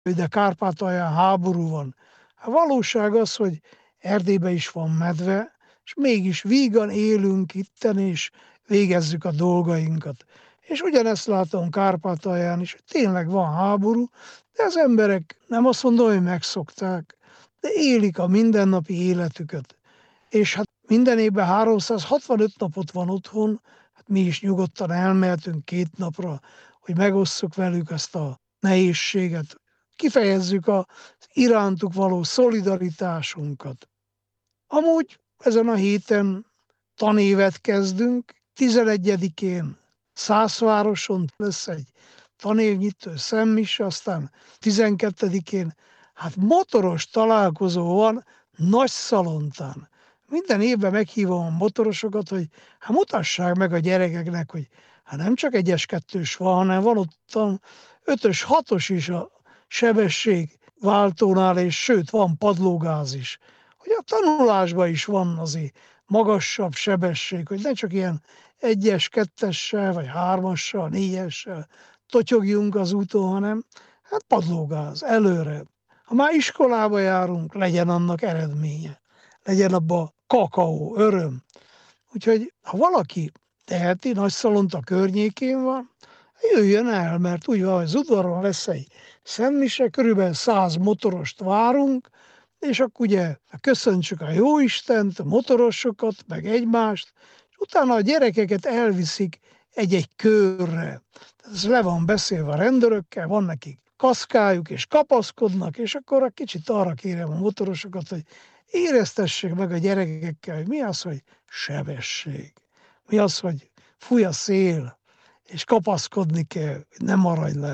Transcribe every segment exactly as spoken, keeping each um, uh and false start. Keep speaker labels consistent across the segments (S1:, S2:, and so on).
S1: de Kárpátalján háború van. A valóság az, hogy Erdélyben is van medve, és mégis vígan élünk itten, és végezzük a dolgainkat. És ugyanezt látom Kárpátalján is, hogy tényleg van háború, de az emberek nem azt mondom, hogy megszokták, de élik a mindennapi életüket. És hát minden évben háromszázhatvanöt napot van otthon, hát mi is nyugodtan elmehetünk két napra, hogy megosszuk velük ezt a nehézséget, kifejezzük az irántuk való szolidaritásunkat. Amúgy ezen a héten tanévet kezdünk, tizenegyedikén Szászvároson lesz egy tanévnyitó szentmise, aztán tizenkettedikén hát motoros találkozó van Nagyszalontán. Minden évben meghívom a motorosokat, hogy hát mutassák meg a gyerekeknek, hogy hát nem csak egyes kettős van, hanem van ott ötös, hatos is a sebességváltónál, és sőt, van padlógáz is. Hogy a tanulásban is van azért magasabb sebesség, hogy ne csak ilyen egyes, kettessel, vagy hármassal, négyessel totyogjunk az úton, hanem hát padlógáz, előre. Ha már iskolába járunk, legyen annak eredménye. Legyen abba kakaó, öröm. Úgyhogy ha valaki teheti, Nagyszalont a környékén van, jöjjön el, mert úgy van, hogy az udvaron lesz egy szentmise, körülbelül száz motorost várunk, és akkor ugye köszöntsük a jóistent, a motorosokat, meg egymást, és utána a gyerekeket elviszik egy-egy körre. Ez le van beszélve a rendőrökkel, van nekik kaszkájuk, és kapaszkodnak, és akkor egy kicsit arra kérem a motorosokat, hogy éreztessék meg a gyerekekkel, hogy mi az, hogy sebesség. Mi az, hogy fúj a szél, és kapaszkodni kell, hogy ne maradj le.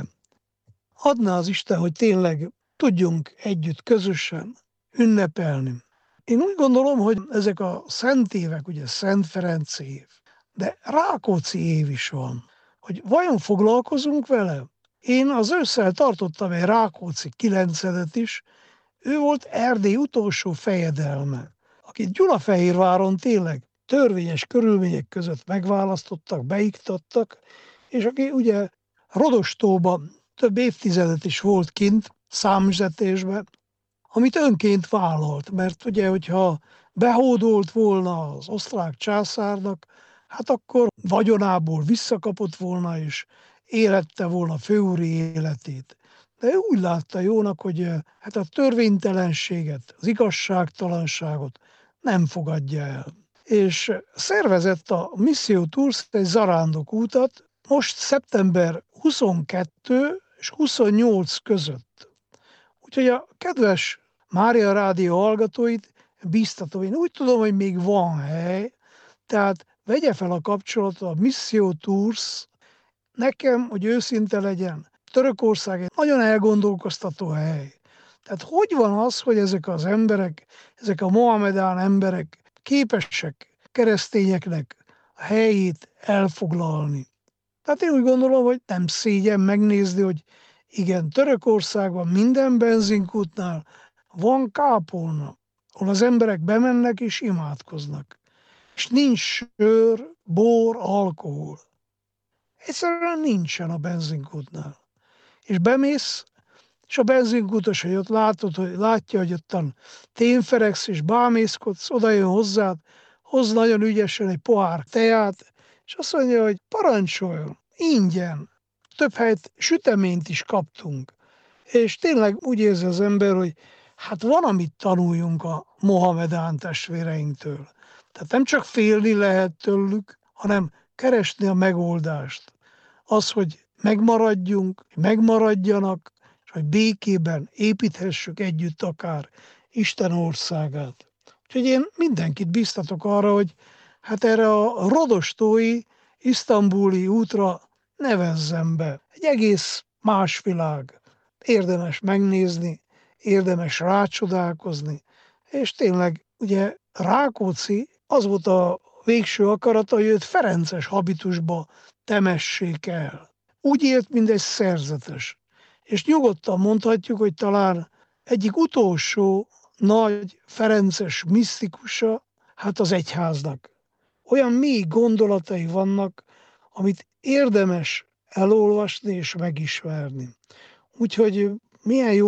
S1: Adná az Isten, hogy tényleg tudjunk együtt, közösen ünnepelni. Én úgy gondolom, hogy ezek a szent évek, ugye Szent Ferenc év, de Rákóczi év is van, hogy vajon foglalkozunk vele? Én az ősszel tartottam egy Rákóczi kilencedet is, ő volt Erdély utolsó fejedelme, akit Gyulafehérváron tényleg törvényes körülmények között megválasztottak, beiktattak, és aki ugye Rodostóban több évtizedet is volt kint, számüzetésben, amit önként vállalt, mert ugye, hogyha behódolt volna az osztrák császárnak, hát akkor vagyonából visszakapott volna, és élette volna főúri életét. De ő úgy látta jónak, hogy hát a törvénytelenséget, az igazságtalanságot nem fogadja el. És szervezett a Missio Tours egy zarándokútat, most szeptember huszonkettő és huszonnyolc között. Úgyhogy a kedves Mária Rádió hallgatóit bíztatom, én úgy tudom, hogy még van hely, tehát vegye fel a kapcsolatot a Missio Tours. Nekem, hogy őszinte legyen, Törökország egy nagyon elgondolkoztató hely. Tehát hogy van az, hogy ezek az emberek, ezek a mohamedán emberek képesek keresztényeknek a helyét elfoglalni? Tehát én úgy gondolom, hogy nem szégyen megnézni, hogy igen, Törökországban minden benzinkútnál van kápolna, ahol az emberek bemennek és imádkoznak. És nincs sör, bor, alkohol. Egyszerűen nincsen a benzinkútnál. És bemész, és a benzinkútos, hogy ott látod, hogy látja, hogy ottan témferegsz és bámészkodsz, oda jön hozzád, hoz nagyon ügyesen egy pohár teját, és azt mondja, hogy parancsoljon, ingyen. Több helyet süteményt is kaptunk. És tényleg úgy érzi az ember, hogy hát van, amit tanuljunk a mohamedán testvéreinktől. Tehát nem csak félni lehet tőlük, hanem keresni a megoldást. Az, hogy megmaradjunk, megmaradjanak, és hogy békében építhessük együtt akár Isten országát. Úgyhogy én mindenkit biztatok arra, hogy hát erre a rodostói, isztambuli útra nevezzem be. Egy egész más világ. Érdemes megnézni, érdemes rácsodálkozni, és tényleg ugye Rákóczi az volt a végső akarata, hogy őt ferences habitusba temessék el. Úgy élt, mint egy szerzetes. És nyugodtan mondhatjuk, hogy talán egyik utolsó nagy ferences misztikusa, hát az egyháznak. Olyan mély gondolatai vannak, amit érdemes elolvasni és megismerni. Úgyhogy milyen jó